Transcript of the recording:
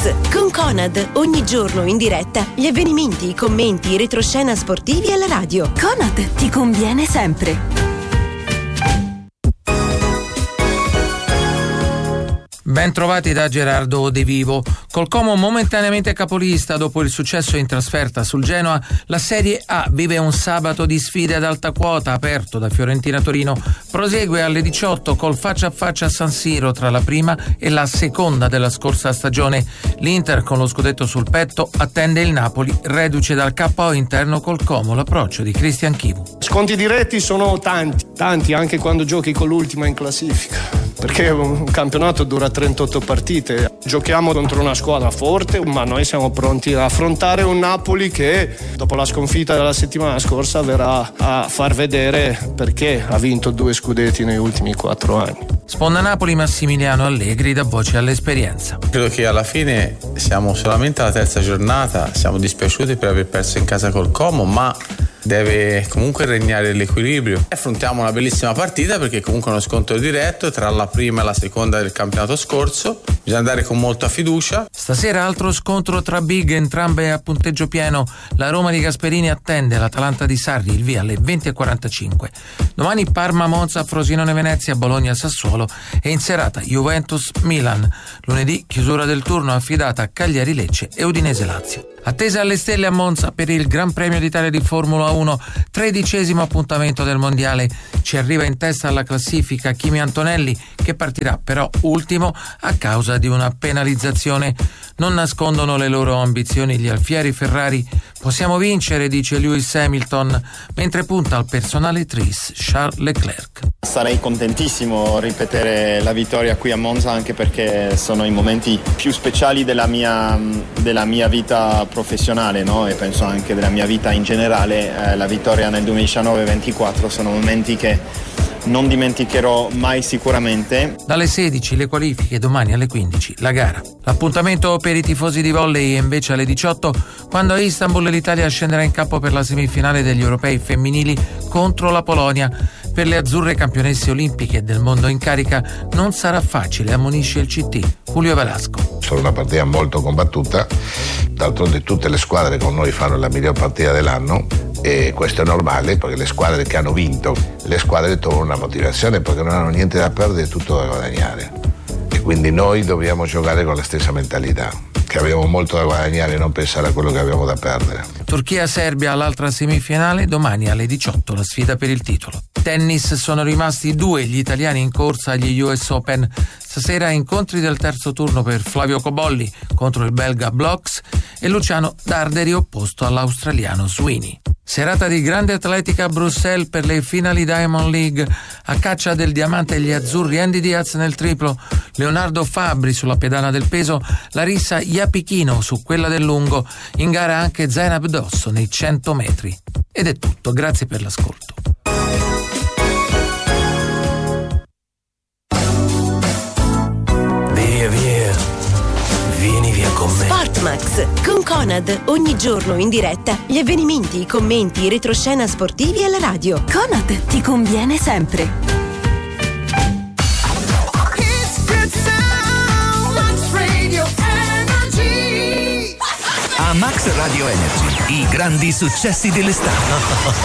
Max con Conad, ogni giorno in diretta gli avvenimenti, i commenti, i retroscena sportivi alla radio. Conad ti conviene sempre. Ben trovati da Gerardo De Vivo. Col Como momentaneamente capolista dopo il successo in trasferta sul Genoa, la Serie A vive un sabato di sfide ad alta quota aperto da Fiorentina Torino. Prosegue alle 18 col faccia a faccia a San Siro tra la prima e la seconda della scorsa stagione. L'Inter, con lo scudetto sul petto, attende il Napoli, reduce dal KO interno col Como. L'approccio di Cristian Chivu. Sconti diretti sono tanti anche quando giochi con l'ultima in classifica, perché un campionato dura 38 partite. Giochiamo contro una squadra forte, ma noi siamo pronti a affrontare un Napoli che dopo la sconfitta della settimana scorsa verrà a far vedere perché ha vinto 2 scudetti negli ultimi 4 anni. Sponda Napoli Massimiliano Allegri dà voce all'esperienza. Credo che alla fine siamo solamente alla terza giornata, siamo dispiaciuti per aver perso in casa col Como, ma deve comunque regnare l'equilibrio. Affrontiamo una bellissima partita perché comunque è uno scontro diretto tra la prima e la seconda del campionato scorso. Bisogna andare con molta fiducia. Stasera altro scontro tra big, entrambe a punteggio pieno. La Roma di Gasperini attende l'Atalanta di Sarri, il via alle 20:45. Domani Parma, Monza, Frosinone, Venezia, Bologna, Sassuolo e in serata Juventus, Milan. Lunedì chiusura del turno affidata a Cagliari, Lecce e Udinese, Lazio. Attesa alle stelle a Monza per il Gran Premio d'Italia di Formula 1, 13° appuntamento del mondiale. Ci arriva in testa alla classifica Kimi Antonelli, che partirà però ultimo a causa di una penalizzazione. Non nascondono le loro ambizioni gli alfieri Ferrari. Possiamo vincere, dice Lewis Hamilton, mentre punta al personale tris Charles Leclerc. Sarei contentissimo ripetere la vittoria qui a Monza, anche perché sono i momenti più speciali della mia vita professionale, no? E penso anche della mia vita in generale. La vittoria nel 2019-24 sono momenti che non dimenticherò mai sicuramente. Dalle 16 le qualifiche, domani alle 15 la gara. L'appuntamento per i tifosi di volley è invece alle 18, quando a Istanbul l'Italia scenderà in campo per la semifinale degli europei femminili contro la Polonia. Per le azzurre campionesse olimpiche del mondo in carica non sarà facile, ammonisce il CT. Julio Velasco. Sarà una partita molto combattuta, d'altronde tutte le squadre con noi fanno la miglior partita dell'anno e questo è normale perché le squadre che hanno vinto, le squadre trovano una motivazione perché non hanno niente da perdere e tutto da guadagnare, e quindi noi dobbiamo giocare con la stessa mentalità, che abbiamo molto da guadagnare e non pensare a quello che abbiamo da perdere. Turchia-Serbia all'altra semifinale, domani alle 18 la sfida per il titolo. Tennis, sono rimasti 2 gli italiani in corsa agli US Open. Stasera incontri del terzo turno per Flavio Cobolli contro il belga Bloks e Luciano Darderi opposto all'australiano Sweeney. Serata di grande atletica a Bruxelles per le finali Diamond League. A caccia del diamante gli azzurri, Andy Diaz nel triplo, Leonardo Fabbri sulla pedana del peso, Larissa Iapichino su quella del lungo, in gara anche Zainab Dosso nei 100 metri. Ed è tutto, grazie per l'ascolto. Vieni via con me. Sportmax con Conad, ogni giorno in diretta gli avvenimenti, i commenti, i retroscena sportivi alla radio. Conad ti conviene sempre. A Max Radio Energy, i grandi successi dell'estate.